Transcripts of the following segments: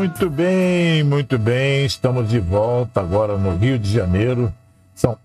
Muito bem. Estamos de volta agora no Rio de Janeiro. São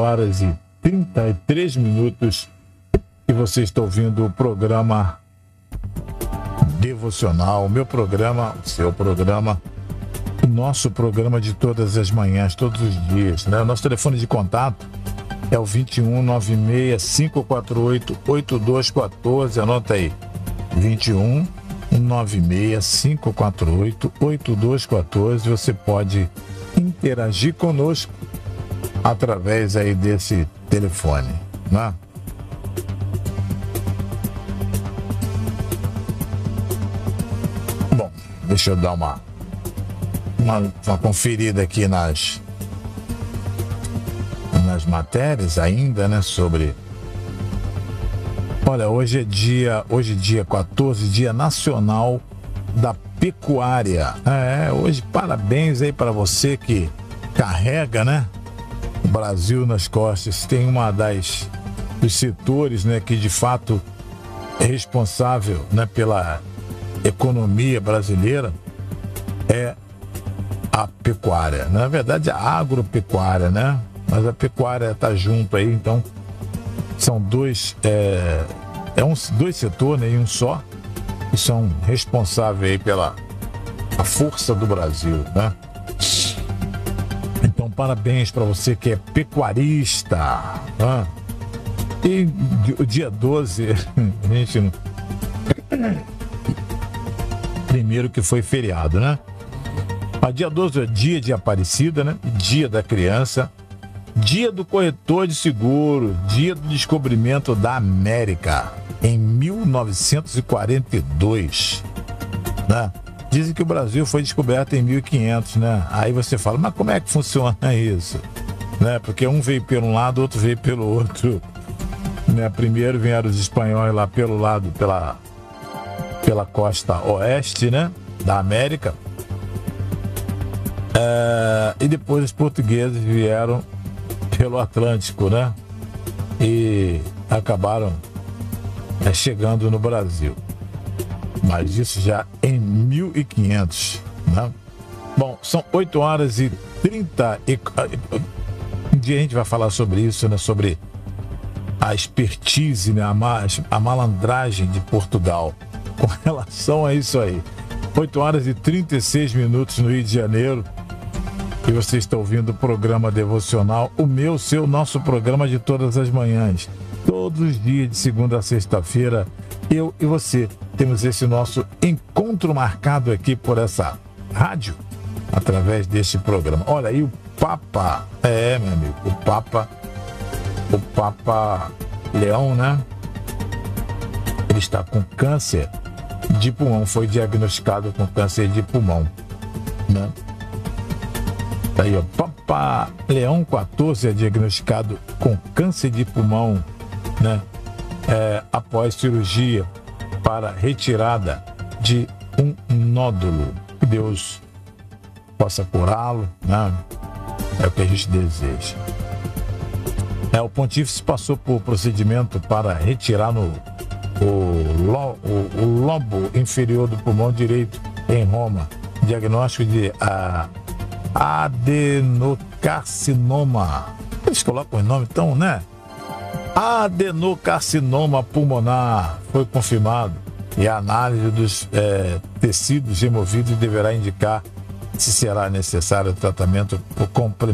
8h33 e você está ouvindo o programa Devocional, o meu programa, o seu programa, o nosso programa de todas as manhãs, todos os dias, né? O nosso telefone de contato é o 21 96 548 8214, anota aí, 21 96 548 8214. Você pode interagir conosco através aí desse telefone, né? Bom, deixa eu dar uma conferida aqui nas matérias ainda, né, sobre... Olha, hoje é dia 14, Dia Nacional da Pecuária. Hoje parabéns aí para você que carrega, né, o Brasil nas costas. Tem uma dos setores, né, que de fato é responsável, né, pela economia brasileira, é a pecuária. Na verdade, a agropecuária, né? Mas a pecuária está junto aí, então são dois setores, né, em um só, que são responsáveis aí pela a força do Brasil, né? Então, parabéns para você que é pecuarista, né? E o dia 12, a gente não... Primeiro que foi feriado, né? Mas dia 12 é dia de Aparecida, né? Dia da criança, dia do corretor de seguro, dia do descobrimento da América, em 1942, né? Dizem que o Brasil foi descoberto em 1500, né? Aí você fala, mas como é que funciona isso? Né? Porque um veio pelo lado, outro veio pelo outro, né? Primeiro vieram os espanhóis lá pelo lado, pela costa oeste, né, da América, e depois os portugueses vieram pelo Atlântico, né, e acabaram chegando no Brasil, mas isso já em 1500, né? Bom, são 8h30 um dia a gente vai falar sobre isso, né, sobre a expertise, né, a malandragem de Portugal com relação a isso aí. 8h36 no Rio de Janeiro. E você está ouvindo o programa Devocional, o meu, seu, nosso programa de todas as manhãs. Todos os dias, de segunda a sexta-feira, eu e você temos esse nosso encontro marcado aqui por essa rádio, através deste programa. Olha aí o Papa, meu amigo, o Papa Leão, né? Ele está com câncer de pulmão, foi diagnosticado com câncer de pulmão, né? Aí, ó, Papa Leão XIV é diagnosticado com câncer de pulmão, né? Após cirurgia para retirada de um nódulo. Que Deus possa curá-lo, né? É o que a gente deseja. O pontífice passou por procedimento para retirar o lobo inferior do pulmão direito em Roma. Diagnóstico de adenocarcinoma. Eles colocam o nome tão, né? Adenocarcinoma pulmonar foi confirmado e a análise dos tecidos removidos deverá indicar se será necessário tratamento por